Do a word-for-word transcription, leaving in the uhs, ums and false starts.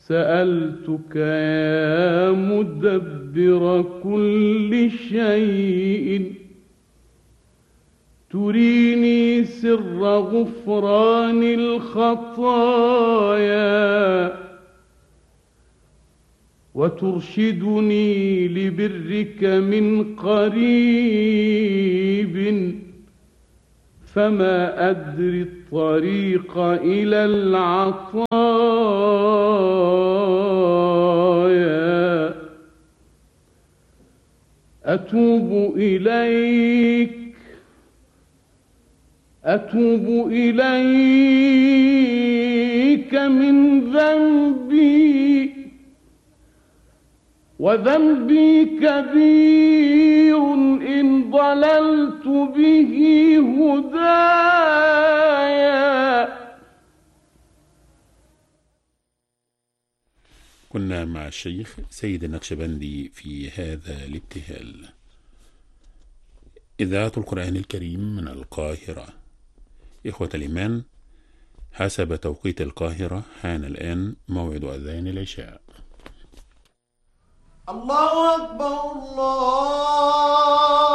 سألتك يا مدبر كل شيء تريني سر غفران الخطايا وترشدني لبرك من قريب، فما أدري الطريق إلى العطايا. أتوب إليك أتوب إليك من ذنبي، وذنبي كبير إن ضللت به هدايا. كنا مع الشيخ سيد النقشبندي في هذا الابتهال. إذاعة القرآن الكريم من القاهرة. إخوة الإيمان، حسب توقيت القاهرة حان الآن موعد أذان العشاء. الله أكبر الله